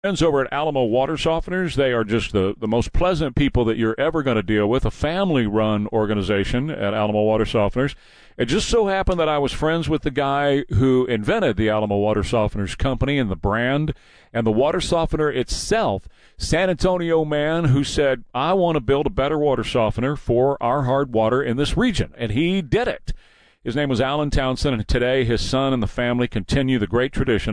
Friends over at Alamo Water Softeners, they are just the most pleasant people that you're ever going to deal with, a family-run organization at Alamo Water Softeners. It just so happened that I was friends with the guy who invented the Alamo Water Softeners company and the brand and the water softener itself, San Antonio man who said, I want to build a better water softener for our hard water in this region, and he did it. His name was Alan Townsend, and today his son and the family continue the great tradition